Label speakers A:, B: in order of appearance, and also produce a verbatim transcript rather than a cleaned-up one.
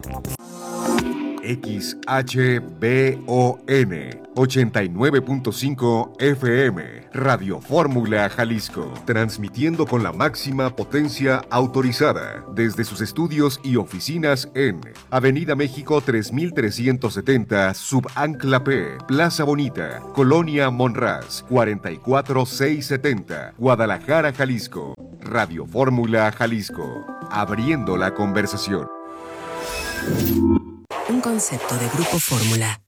A: X H B O N ochenta y nueve punto cinco F M, Radio Fórmula Jalisco, transmitiendo con la máxima potencia autorizada desde sus estudios y oficinas en Avenida México tres mil trescientos setenta, Subancla P, Plaza Bonita, Colonia Monraz, cuarenta y cuatro mil seiscientos setenta, Guadalajara, Jalisco. Radio Fórmula Jalisco, abriendo la conversación.
B: Un concepto de Grupo Fórmula.